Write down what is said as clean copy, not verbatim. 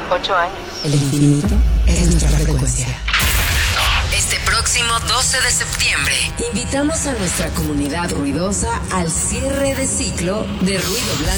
8 años. El infinito es nuestra frecuencia. Este próximo 12 de septiembre, invitamos a nuestra comunidad ruidosa al cierre de ciclo de Ruido Blanco.